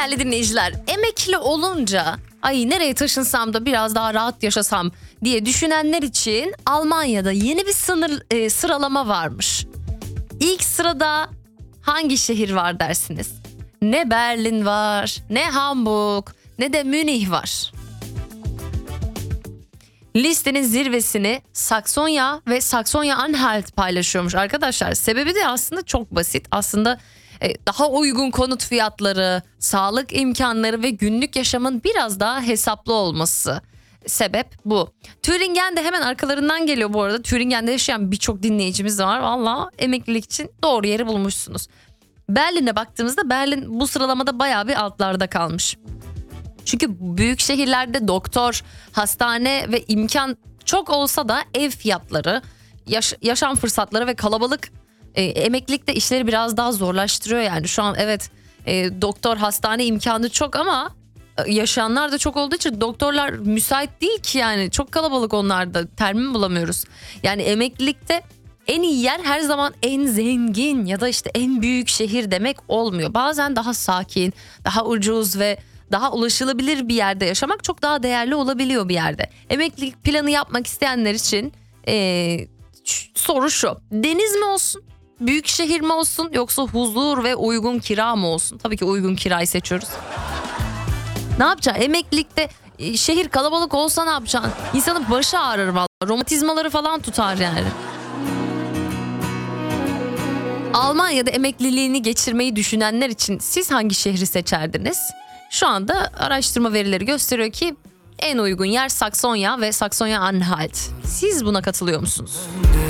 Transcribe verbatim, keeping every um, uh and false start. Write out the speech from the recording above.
Değerli dinleyiciler, emekli olunca ay nereye taşınsam da biraz daha rahat yaşasam diye düşünenler için Almanya'da yeni bir sınır e, sıralama varmış. İlk sırada hangi şehir var dersiniz? Ne Berlin var, ne Hamburg, ne de Münih var. Listenin zirvesini Saksonya ve Saksonya-Anhalt paylaşıyormuş arkadaşlar. Sebebi de aslında çok basit. Aslında daha uygun konut fiyatları, sağlık imkanları ve günlük yaşamın biraz daha hesaplı olması. Sebep bu. Thüringen de hemen arkalarından geliyor bu arada. Thüringen'de yaşayan birçok dinleyicimiz var. Valla emeklilik için doğru yeri bulmuşsunuz. Berlin'e baktığımızda Berlin bu sıralamada bayağı bir altlarda kalmış. Çünkü büyük şehirlerde doktor, hastane ve imkan çok olsa da ev fiyatları, yaş- yaşam fırsatları ve kalabalık e, emeklilik de işleri biraz daha zorlaştırıyor. Yani şu an evet e, doktor, hastane imkanı çok ama e, yaşayanlar da çok olduğu için doktorlar müsait değil ki, yani çok kalabalık, onlarda termin bulamıyoruz. Yani emeklilikte en iyi yer her zaman en zengin ya da işte en büyük şehir demek olmuyor. Bazen daha sakin, daha ucuz ve daha ulaşılabilir bir yerde yaşamak çok daha değerli olabiliyor bir yerde. Emeklilik planı yapmak isteyenler için ee, soru şu: deniz mi olsun, büyük şehir mi olsun, yoksa huzur ve uygun kira mı olsun? Tabii ki uygun kirayı seçiyoruz. Ne yapacaksın emeklilikte? E, şehir kalabalık olsa ne yapacaksın? İnsanın başı ağrır vallahi, romatizmaları falan tutar yani. Almanya'da emekliliğini geçirmeyi düşünenler için siz hangi şehri seçerdiniz? Şu anda araştırma verileri gösteriyor ki en uygun yer Saksonya ve Saksonya-Anhalt. Siz buna katılıyor musunuz?